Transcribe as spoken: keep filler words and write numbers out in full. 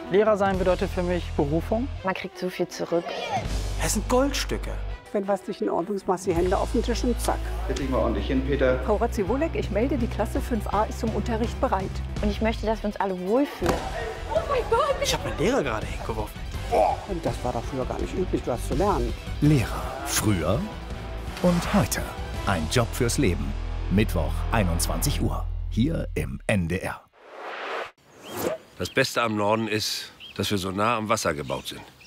Lehrer sein bedeutet für mich Berufung. Man kriegt so viel zurück. Es sind Goldstücke. Wenn was nicht in Ordnung ist, machst du die Hände auf den Tisch und zack. Setz dich mal ordentlich hin, Peter. Frau Ratziwolek, ich melde, die Klasse fünf a ist zum Unterricht bereit. Und ich möchte, dass wir uns alle wohlfühlen. Oh mein Gott! Ich habe meinen Lehrer gerade hingeworfen. Oh. Und das war doch früher gar nicht üblich, was zu lernen. Lehrer. Früher und heute. Ein Job fürs Leben. Mittwoch, einundzwanzig Uhr. Hier im N D R. Das Beste am Norden ist, dass wir so nah am Wasser gebaut sind.